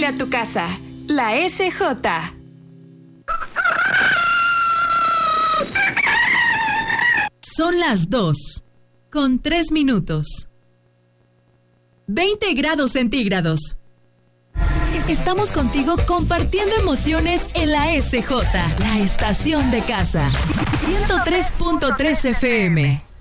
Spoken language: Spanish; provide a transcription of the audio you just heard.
huele a tu casa. La SJ. Son las 2:03. 20 grados centígrados. Estamos contigo compartiendo emociones en la SJ, la estación de casa. 103.3 FM.